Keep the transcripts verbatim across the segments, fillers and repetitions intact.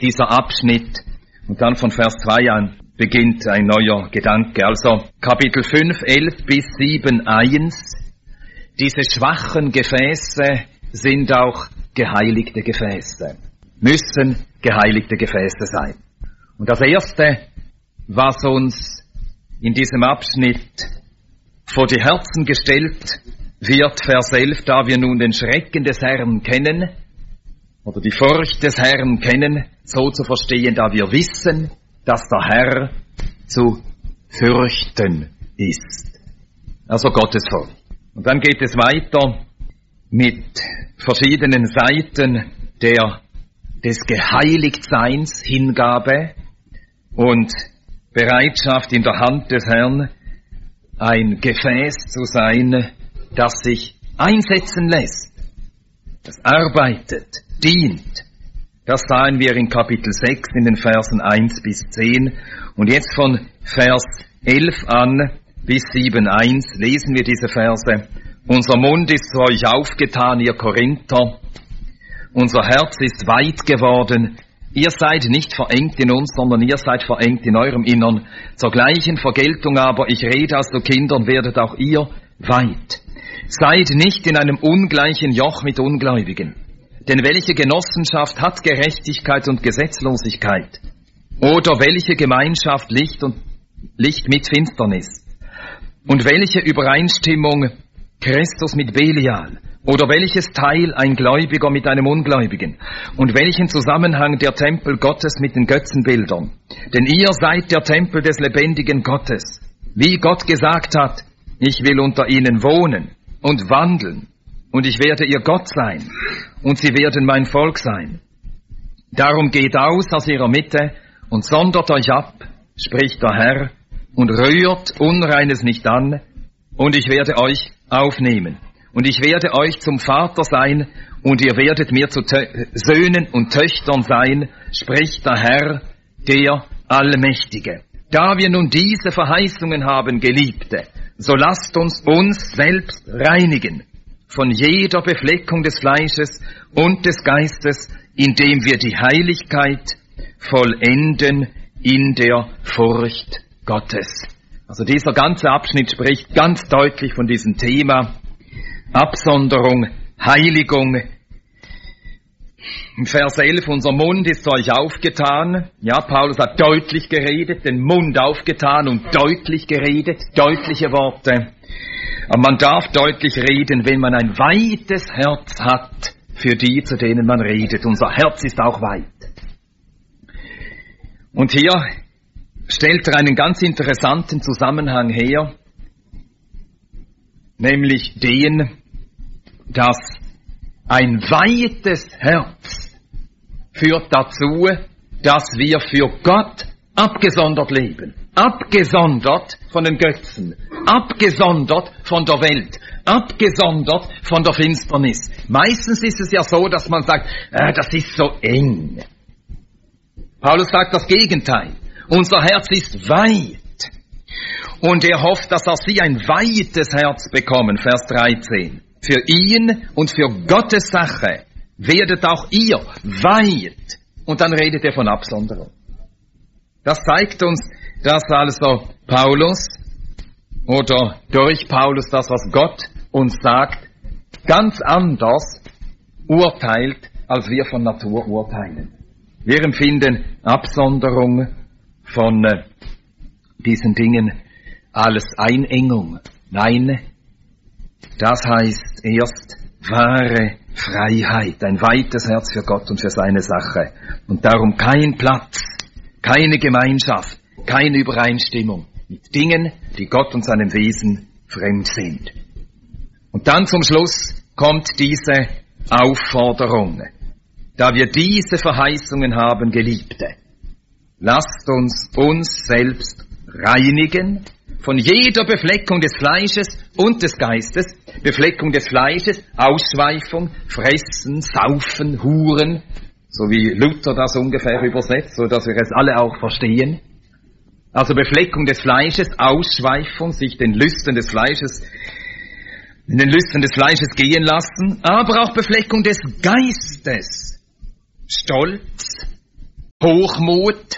dieser Abschnitt. Und dann von Vers zwei an beginnt ein neuer Gedanke. Also Kapitel fünf, elf bis sieben, eins. Diese schwachen Gefäße sind auch geheiligte Gefäße, müssen geheiligte Gefäße sein. Und das Erste, was uns in diesem Abschnitt vor die Herzen gestellt wird, Vers elf, da wir nun den Schrecken des Herrn kennen, oder die Furcht des Herrn kennen, so zu verstehen, da wir wissen, dass der Herr zu fürchten ist. Also Gottesfurcht. Und dann geht es weiter mit verschiedenen Seiten der, des Geheiligtseins, Hingabe und Bereitschaft in der Hand des Herrn, ein Gefäß zu sein, das sich einsetzen lässt, das arbeitet, dient. Das sahen wir in Kapitel sechs in den Versen eins bis zehn. Und jetzt von Vers elf an bis sieben, eins lesen wir diese Verse. Unser Mund ist zu euch aufgetan, ihr Korinther. Unser Herz ist weit geworden. Ihr seid nicht verengt in uns, sondern ihr seid verengt in eurem Innern. Zur gleichen Vergeltung aber, ich rede als zu Kindern, werdet auch ihr weit. Seid nicht in einem ungleichen Joch mit Ungläubigen. Denn welche Genossenschaft hat Gerechtigkeit und Gesetzlosigkeit? Oder welche Gemeinschaft Licht und Licht mit Finsternis? Und welche Übereinstimmung Christus mit Belial? Oder welches Teil ein Gläubiger mit einem Ungläubigen? Und welchen Zusammenhang der Tempel Gottes mit den Götzenbildern? Denn ihr seid der Tempel des lebendigen Gottes. Wie Gott gesagt hat, ich will unter ihnen wohnen und wandeln. Und ich werde ihr Gott sein, und sie werden mein Volk sein. Darum geht aus aus ihrer Mitte und sondert euch ab, spricht der Herr, und rührt Unreines nicht an, und ich werde euch aufnehmen. Und ich werde euch zum Vater sein, und ihr werdet mir zu Tö- Söhnen und Töchtern sein, spricht der Herr, der Allmächtige. Da wir nun diese Verheißungen haben, Geliebte, so lasst uns uns selbst reinigen von jeder Befleckung des Fleisches und des Geistes, indem wir die Heiligkeit vollenden in der Furcht Gottes. Also dieser ganze Abschnitt spricht ganz deutlich von diesem Thema Absonderung, Heiligung. Im Vers elf, unser Mund ist zu euch aufgetan. Ja, Paulus hat deutlich geredet, den Mund aufgetan und deutlich geredet, deutliche Worte. Aber man darf deutlich reden, wenn man ein weites Herz hat für die, zu denen man redet. Unser Herz ist auch weit. Und hier stellt er einen ganz interessanten Zusammenhang her, nämlich den, dass ein weites Herz führt dazu, dass wir für Gott abgesondert leben. Abgesondert von den Götzen. Abgesondert von der Welt. Abgesondert von der Finsternis. Meistens ist es ja so, dass man sagt, äh, das ist so eng. Paulus sagt das Gegenteil. Unser Herz ist weit. Und er hofft, dass auch sie ein weites Herz bekommen. Vers dreizehn. Für ihn und für Gottes Sache werdet auch ihr weit. Und dann redet er von Absonderung. Das zeigt uns, dass also Paulus oder durch Paulus das, was Gott uns sagt, ganz anders urteilt, als wir von Natur urteilen. Wir empfinden Absonderung von äh, diesen Dingen als Einengung. Nein, das heißt erst wahre Freiheit, ein weites Herz für Gott und für seine Sache. Und darum kein Platz, keine Gemeinschaft, keine Übereinstimmung mit Dingen, die Gott und seinem Wesen fremd sind. Und dann zum Schluss kommt diese Aufforderung. Da wir diese Verheißungen haben, Geliebte, lasst uns uns selbst reinigen von jeder Befleckung des Fleisches und des Geistes. Befleckung des Fleisches, Ausschweifung, Fressen, Saufen, Huren, so wie Luther das ungefähr übersetzt, so dass wir es alle auch verstehen. Also Befleckung des Fleisches, Ausschweifung, sich den Lüsten des Fleisches, in den Lüsten des Fleisches gehen lassen, aber auch Befleckung des Geistes, Stolz, Hochmut,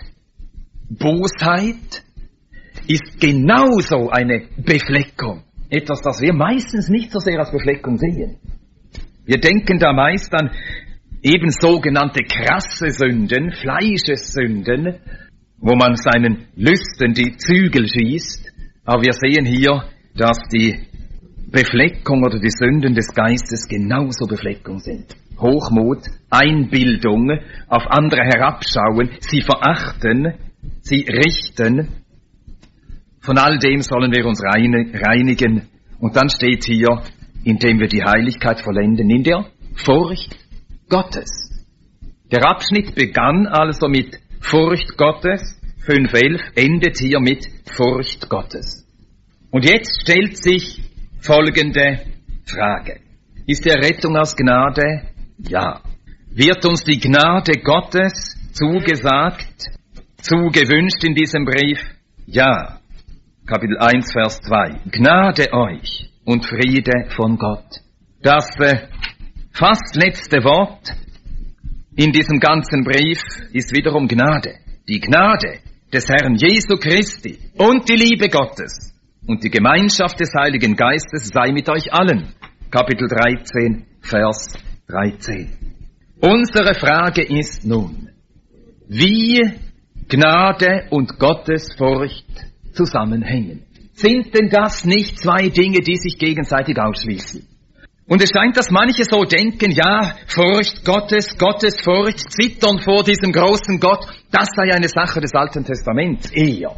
Bosheit ist genauso eine Befleckung. Etwas, das wir meistens nicht so sehr als Befleckung sehen. Wir denken da meist an eben sogenannte krasse Sünden, Fleischessünden, wo man seinen Lüsten die Zügel schießt. Aber wir sehen hier, dass die Befleckung oder die Sünden des Geistes genauso Befleckung sind. Hochmut, Einbildung, auf andere herabschauen, sie verachten, sie richten. Von all dem sollen wir uns reinigen. Und dann steht hier, indem wir die Heiligkeit vollenden, in der Furcht Gottes. Der Abschnitt begann also mit Furcht Gottes, fünf elf, endet hier mit Furcht Gottes. Und jetzt stellt sich folgende Frage. Ist die Errettung aus Gnade? Ja. Wird uns die Gnade Gottes zugesagt, zugewünscht in diesem Brief? Ja. Kapitel eins, Vers zwei. Gnade euch und Friede von Gott. Das äh, fast letzte Wort in diesem ganzen Brief ist wiederum Gnade. Die Gnade des Herrn Jesu Christi und die Liebe Gottes und die Gemeinschaft des Heiligen Geistes sei mit euch allen. Kapitel dreizehn, Vers dreizehn. Unsere Frage ist nun, wie Gnade und Gottesfurcht zusammenhängen. Sind denn das nicht zwei Dinge, die sich gegenseitig ausschließen? Und es scheint, dass manche so denken, ja, Furcht Gottes, Gottesfurcht, Zittern vor diesem großen Gott, das sei eine Sache des Alten Testaments, eher.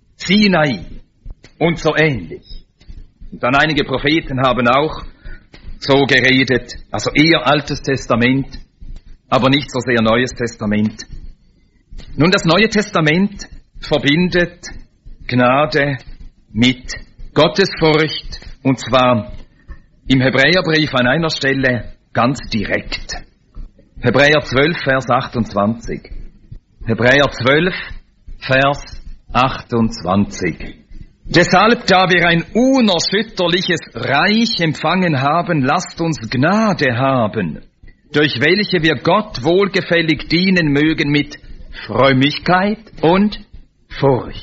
Sinai und so ähnlich. Und dann einige Propheten haben auch so geredet, also eher Altes Testament, aber nicht so sehr Neues Testament. Nun, das Neue Testament verbindet Gnade mit Gottesfurcht, und zwar im Hebräerbrief an einer Stelle ganz direkt. Hebräer zwölf, Vers achtundzwanzig. Hebräer zwölf, Vers achtundzwanzig. Deshalb, da wir ein unerschütterliches Reich empfangen haben, lasst uns Gnade haben, durch welche wir Gott wohlgefällig dienen mögen mit Frömmigkeit und Furcht.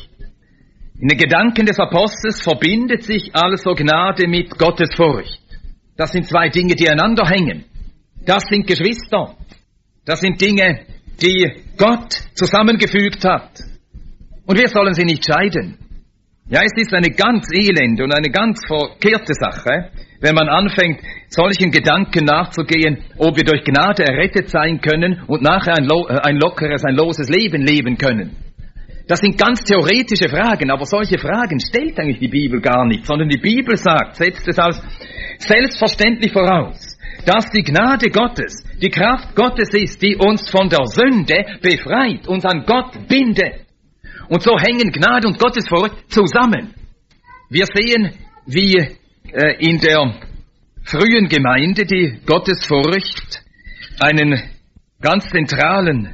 In den Gedanken des Apostels verbindet sich also Gnade mit Gottesfurcht. Das sind zwei Dinge, die einander hängen. Das sind Geschwister. Das sind Dinge, die Gott zusammengefügt hat. Und wir sollen sie nicht scheiden. Ja, es ist eine ganz elende und eine ganz verkehrte Sache, wenn man anfängt, solchen Gedanken nachzugehen, ob wir durch Gnade errettet sein können und nachher ein, lo- ein lockeres, ein loses Leben leben können. Das sind ganz theoretische Fragen, aber solche Fragen stellt eigentlich die Bibel gar nicht, sondern die Bibel sagt, setzt es als selbstverständlich voraus, dass die Gnade Gottes, die Kraft Gottes ist, die uns von der Sünde befreit, uns an Gott bindet. Und so hängen Gnade und Gottesfurcht zusammen. Wir sehen, wie äh, in der frühen Gemeinde die Gottesfurcht einen ganz zentralen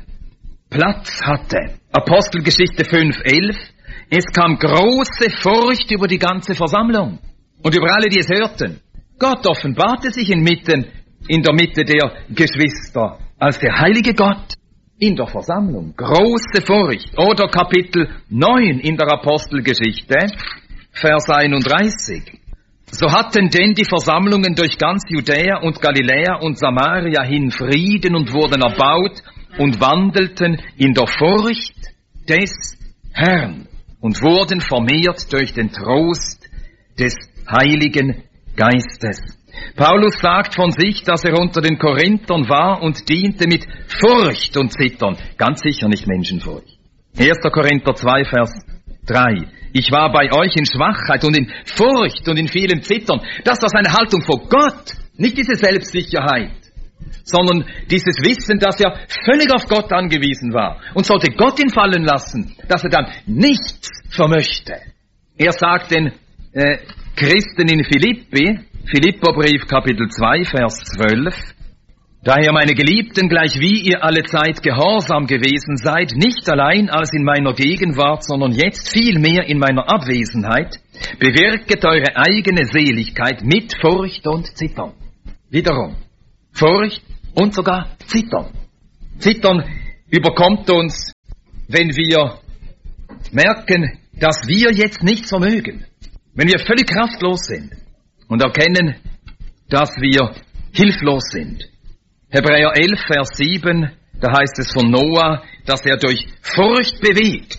Platz hatte. Apostelgeschichte fünf elf. Es kam große Furcht über die ganze Versammlung und über alle, die es hörten. Gott offenbarte sich inmitten, in der Mitte der Geschwister als der heilige Gott in der Versammlung. Große Furcht. Oder Kapitel neun in der Apostelgeschichte, Vers einunddreißig. So hatten denn die Versammlungen durch ganz Judäa und Galiläa und Samaria hin Frieden und wurden erbaut und wandelten in der Furcht des Herrn und wurden vermehrt durch den Trost des Heiligen Geistes. Paulus sagt von sich, dass er unter den Korinthern war und diente mit Furcht und Zittern. Ganz sicher nicht Menschenfurcht. erster Korinther zwei, Vers drei. Ich war bei euch in Schwachheit und in Furcht und in vielem Zittern. Das war seine Haltung vor Gott, nicht diese Selbstsicherheit, sondern dieses Wissen, dass er völlig auf Gott angewiesen war und sollte Gott ihn fallen lassen, dass er dann nichts vermöchte. Er sagt den äh, Christen in Philippi, Philipperbrief Kapitel zwei, Vers zwölf, daher meine Geliebten, gleich wie ihr alle Zeit gehorsam gewesen seid, nicht allein als in meiner Gegenwart, sondern jetzt vielmehr in meiner Abwesenheit, bewirket eure eigene Seligkeit mit Furcht und Zittern. Wiederum, Furcht und sogar Zittern. Zittern überkommt uns wenn wir merken, dass wir jetzt nichts vermögen, wenn wir völlig kraftlos sind und erkennen, dass wir hilflos sind. Hebräer elf, Vers sieben, da heißt es von Noah, dass er durch Furcht bewegt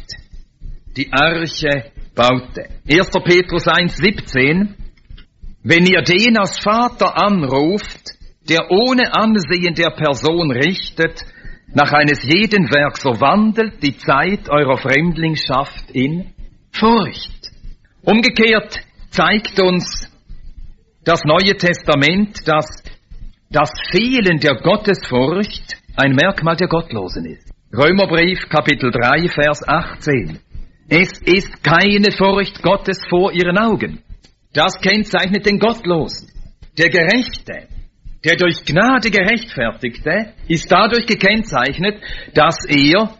die Arche baute. erster Petrus eins, siebzehn, wenn ihr den als Vater anruft, der ohne Ansehen der Person richtet, nach eines jeden Werk, so wandelt die Zeit eurer Fremdlingschaft in Furcht. Umgekehrt zeigt uns das Neue Testament, dass das Fehlen der Gottesfurcht ein Merkmal der Gottlosen ist. Römerbrief, Kapitel drei, Vers achtzehn. Es ist keine Furcht Gottes vor ihren Augen. Das kennzeichnet den Gottlosen. Der Gerechte, der durch Gnade Gerechtfertigte, ist dadurch gekennzeichnet, dass er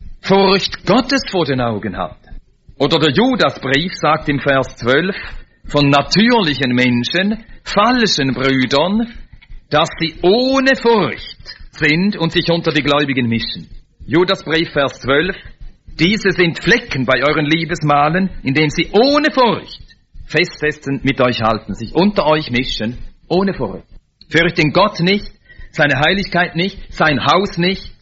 Furcht Gottes vor den Augen hat. Oder der Judasbrief sagt im Vers zwölf von natürlichen Menschen, falschen Brüdern, dass sie ohne Furcht sind und sich unter die Gläubigen mischen. Judasbrief, Vers zwölf, diese sind Flecken bei euren Liebesmalen, indem sie ohne Furcht festsetzen mit euch halten, sich unter euch mischen, ohne Furcht. Fürchten Gott nicht, seine Heiligkeit nicht, sein Haus nicht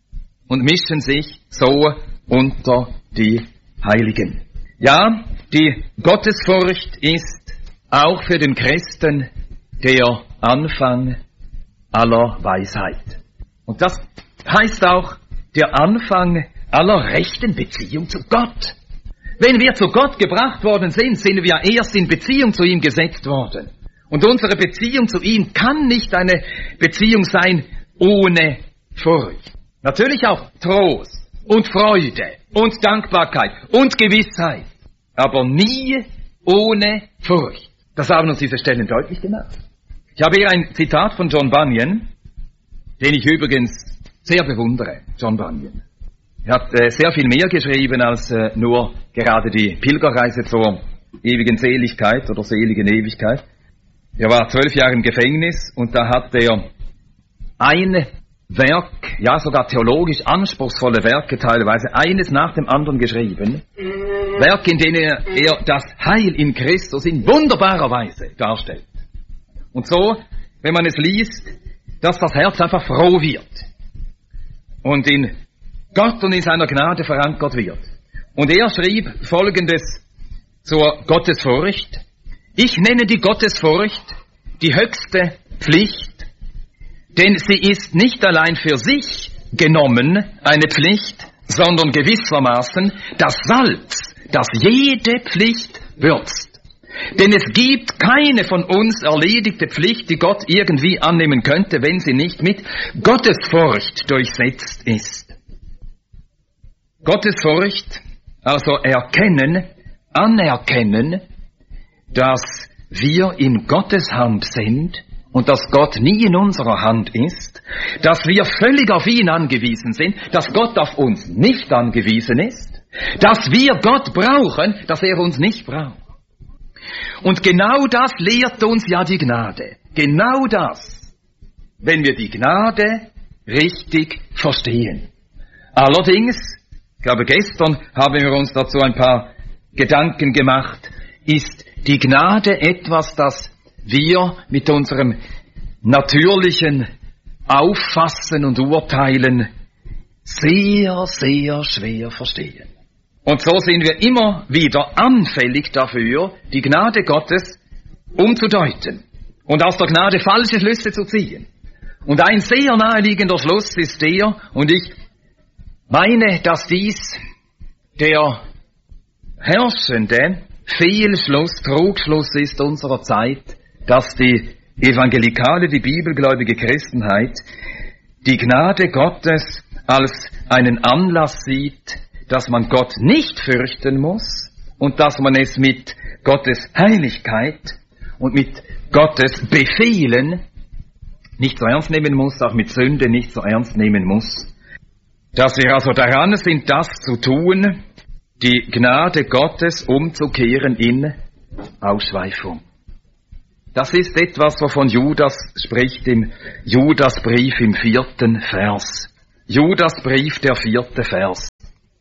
und mischen sich so unter die Heiligen. Ja, die Gottesfurcht ist auch für den Christen der Anfang aller Weisheit. Und das heißt auch der Anfang aller rechten Beziehung zu Gott. Wenn wir zu Gott gebracht worden sind, sind wir erst in Beziehung zu ihm gesetzt worden. Und unsere Beziehung zu ihm kann nicht eine Beziehung sein ohne Furcht. Natürlich auch Trost und Freude und Dankbarkeit und Gewissheit, aber nie ohne Furcht. Das haben uns diese Stellen deutlich gemacht. Ich habe hier ein Zitat von John Bunyan, den ich übrigens sehr bewundere, John Bunyan. Er hat äh, sehr viel mehr geschrieben als äh, nur gerade die Pilgerreise zur ewigen Seligkeit oder seligen Ewigkeit. Er war zwölf Jahre im Gefängnis und da hat er ein Werk, ja sogar theologisch anspruchsvolle Werke teilweise, eines nach dem anderen geschrieben. Werke, in denen er, er das Heil in Christus in wunderbarer Weise darstellt. Und so, wenn man es liest, dass das Herz einfach froh wird und in Gott und in seiner Gnade verankert wird. Und er schrieb Folgendes zur Gottesfurcht. Ich nenne die Gottesfurcht die höchste Pflicht, denn sie ist nicht allein für sich genommen eine Pflicht, sondern gewissermaßen das Salz, das jede Pflicht würzt. Denn es gibt keine von uns erledigte Pflicht, die Gott irgendwie annehmen könnte, wenn sie nicht mit Gottesfurcht durchsetzt ist. Gottesfurcht, also erkennen, anerkennen, dass wir in Gottes Hand sind und dass Gott nie in unserer Hand ist, dass wir völlig auf ihn angewiesen sind, dass Gott auf uns nicht angewiesen ist, dass wir Gott brauchen, dass er uns nicht braucht. Und genau das lehrt uns ja die Gnade. Genau das, wenn wir die Gnade richtig verstehen. Allerdings, ich glaube, gestern haben wir uns dazu ein paar Gedanken gemacht, ist die Gnade etwas, das wir mit unserem natürlichen Auffassen und Urteilen sehr, sehr schwer verstehen. Und so sind wir immer wieder anfällig dafür, die Gnade Gottes umzudeuten und aus der Gnade falsche Schlüsse zu ziehen. Und ein sehr naheliegender Schluss ist der, und ich meine, dass dies der herrschende Fehlschluss, Trugschluss ist unserer Zeit, dass die evangelikale, die bibelgläubige Christenheit die Gnade Gottes als einen Anlass sieht, dass man Gott nicht fürchten muss und dass man es mit Gottes Heiligkeit und mit Gottes Befehlen nicht so ernst nehmen muss, auch mit Sünde nicht so ernst nehmen muss. Dass wir also daran sind, das zu tun, die Gnade Gottes umzukehren in Ausschweifung. Das ist etwas, wovon Judas spricht im Judasbrief im vierten Vers. Judasbrief, der vierte Vers.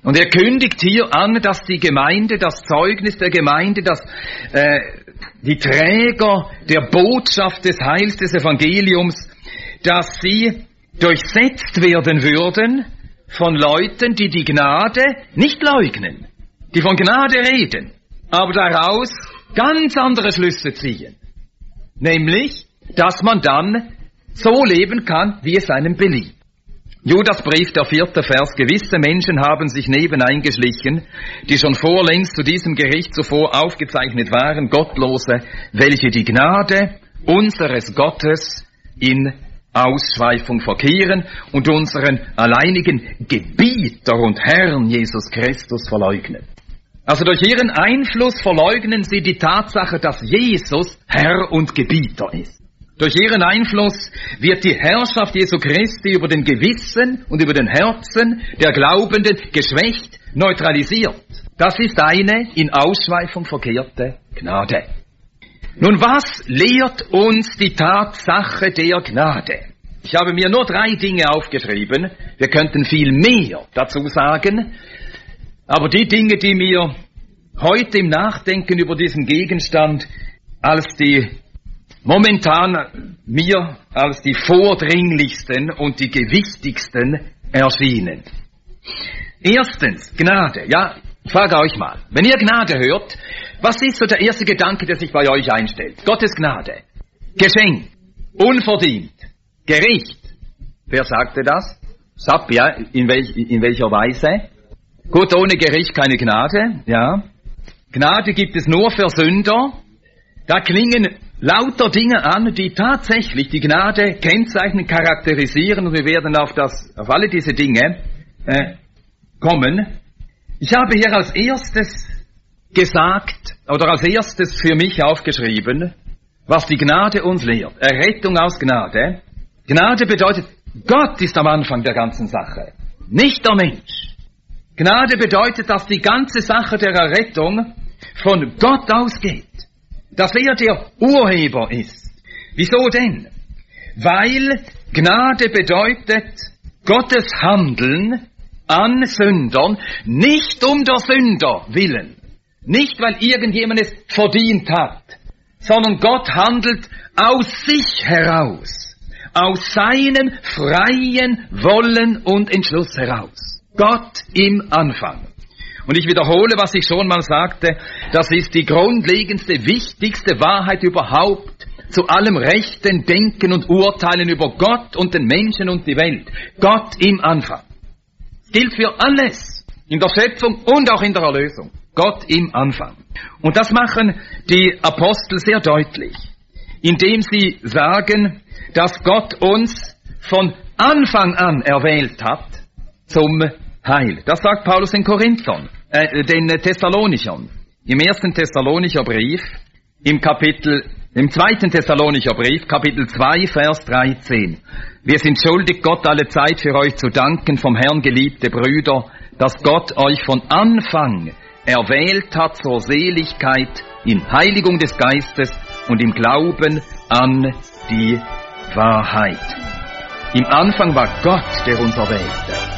Und er kündigt hier an, dass die Gemeinde, das Zeugnis der Gemeinde, dass äh, die Träger der Botschaft des Heils des Evangeliums, dass sie durchsetzt werden würden von Leuten, die die Gnade nicht leugnen, die von Gnade reden, aber daraus ganz andere Schlüsse ziehen. Nämlich, dass man dann so leben kann, wie es einem beliebt. Judasbrief, der vierte Vers. Gewisse Menschen haben sich neben eingeschlichen, die schon vorlängst zu diesem Gericht zuvor aufgezeichnet waren, Gottlose, welche die Gnade unseres Gottes in Ausschweifung verkehren und unseren alleinigen Gebieter und Herrn Jesus Christus verleugnen. Also durch ihren Einfluss verleugnen sie die Tatsache, dass Jesus Herr und Gebieter ist. Durch ihren Einfluss wird die Herrschaft Jesu Christi über den Gewissen und über den Herzen der Glaubenden geschwächt, neutralisiert. Das ist eine in Ausschweifung verkehrte Gnade. Nun, was lehrt uns die Tatsache der Gnade? Ich habe mir nur drei Dinge aufgeschrieben. Wir könnten viel mehr dazu sagen. Aber die Dinge, die mir heute im Nachdenken über diesen Gegenstand als die momentan mir als die vordringlichsten und die gewichtigsten erschienen. Erstens, Gnade. Ja, ich frage euch mal, wenn ihr Gnade hört, was ist so der erste Gedanke, der sich bei euch einstellt? Gottes Gnade. Geschenk. Unverdient. Gericht. Wer sagte das? Sab, ja, in, welch, in welcher Weise? Gut, ohne Gericht keine Gnade, ja. Gnade gibt es nur für Sünder. Da klingen lauter Dinge an, die tatsächlich die Gnade kennzeichnen, charakterisieren, und wir werden auf, das, auf alle diese Dinge äh, kommen. Ich habe hier als erstes gesagt, oder als erstes für mich aufgeschrieben, was die Gnade uns lehrt. Errettung aus Gnade. Gnade bedeutet, Gott ist am Anfang der ganzen Sache, nicht der Mensch. Gnade bedeutet, dass die ganze Sache der Errettung von Gott ausgeht. Dass er der Urheber ist. Wieso denn? Weil Gnade bedeutet Gottes Handeln an Sündern, nicht um der Sünder willen, nicht weil irgendjemand es verdient hat, sondern Gott handelt aus sich heraus, aus seinem freien Wollen und Entschluss heraus. Gott im Anfang. Und ich wiederhole, was ich schon mal sagte, das ist die grundlegendste, wichtigste Wahrheit überhaupt zu allem rechten Denken und Urteilen über Gott und den Menschen und die Welt. Gott im Anfang. Das gilt für alles, in der Schöpfung und auch in der Erlösung. Gott im Anfang. Und das machen die Apostel sehr deutlich, indem sie sagen, dass Gott uns von Anfang an erwählt hat zum Heil. Das sagt Paulus in Korinthern, äh, den Thessalonichern. Im ersten Thessalonicher Brief, im Kapitel, im zweiten Thessalonicher Brief, Kapitel zwei, Vers dreizehn. Wir sind schuldig, Gott alle Zeit für euch zu danken, vom Herrn geliebte Brüder, dass Gott euch von Anfang erwählt hat zur Seligkeit in Heiligung des Geistes und im Glauben an die Wahrheit. Im Anfang war Gott, der uns erwählte.